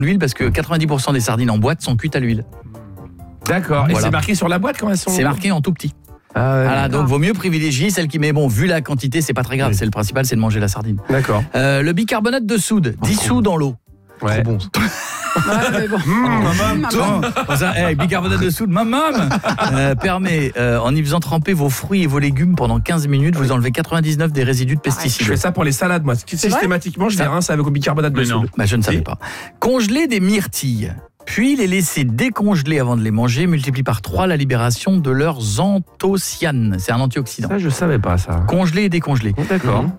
l'huile parce que 90% des sardines en boîte sont cuites à l'huile. D'accord. Et Voilà. c'est marqué sur la boîte quand elles sont. C'est marqué en tout petit. Ah ouais. Voilà, donc vaut mieux privilégier celle qui met, bon, vu la quantité, c'est pas très grave, Oui. c'est le principal, c'est de manger la sardine. D'accord. Le bicarbonate de soude, dissous dans l'eau. Ouais. Trop bon. Ça. Ouais, mais bon. Bicarbonate de soude, permet, en y faisant tremper vos fruits et vos légumes pendant 15 minutes, vous enlevez 99 des résidus de Je pesticides. fais ça pour les salades, moi. Systématiquement, je les rince avec au bicarbonate de Mais non. soude. Bah, je ne savais Si. pas. Congeler des myrtilles, puis les laisser décongeler avant de les manger, multiplie par 3 la libération de leurs anthocyanes. C'est un antioxydant. Ça, je savais pas ça. Congeler et décongeler. D'accord.